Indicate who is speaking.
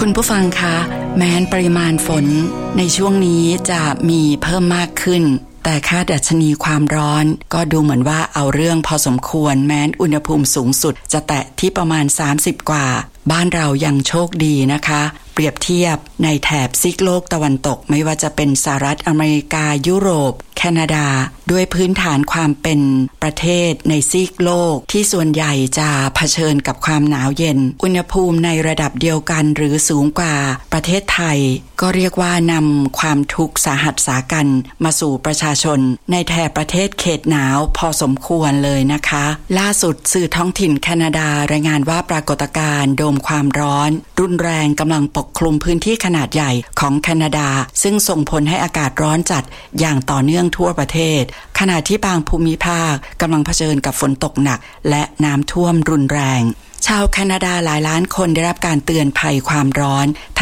Speaker 1: คุณผู้ฟังคะแม้นปริมาณฝนในช่วงนี้จะมีเพิ่มมากขึ้นแต่ค่าดัชนีความร้อนก็ดูเหมือนว่าเอาเรื่องพอสมควรแม้นอุณหภูมิสูงสุดจะแตะที่ประมาณ30กว่าบ้านเรายังโชคดีนะคะเปรียบเทียบในแถบซีกโลกตะวันตกไม่ว่าจะเป็นสหรัฐอเมริกายุโรปแคนาดาด้วยพื้นฐานความเป็นประเทศในซีกโลกที่ส่วนใหญ่จะเผชิญกับความหนาวเย็นอุณหภูมิในระดับเดียวกันหรือสูงกว่าประเทศไทยก็เรียกว่านำความทุกข์สาหัสสากันมาสู่ประชาชนในแถบประเทศเขตหนาวพอสมควรเลยนะคะล่าสุดสื่อท้องถิ่นแคนาดารายงานว่าปรากฏการณ์โดมความร้อนรุนแรงกำลังปกคลุมพื้นที่ขนาดใหญ่ของแคนาดาซึ่งส่งผลให้อากาศร้อนจัดอย่างต่อเนื่องทั่วประเทศขณะที่บางภูมิภาคกำลังเผชิญกับฝนตกหนักและน้ำท่วมรุนแรงชาวแคนาดาหลายล้านคนได้รับการเตือนภัยความร้อนท